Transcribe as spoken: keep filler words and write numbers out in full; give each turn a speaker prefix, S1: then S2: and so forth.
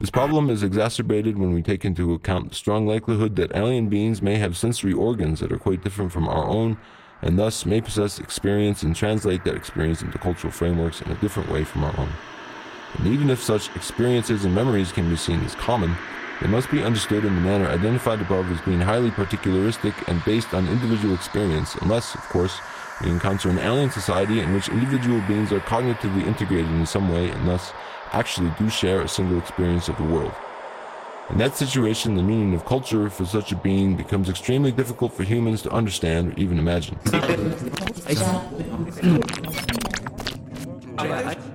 S1: This problem is exacerbated when we take into account the strong likelihood that alien beings may have sensory organs that are quite different from our own, and thus may possess experience and translate that experience into cultural frameworks in a different way from our own. And even if such experiences and memories can be seen as common, they must be understood in the manner identified above as being highly particularistic and based on individual experience, unless, of course, we encounter an alien society in which individual beings are cognitively integrated in some way and thus actually do share a single experience of the world. In that situation, the meaning of culture for such a being becomes extremely difficult for humans to understand or even imagine.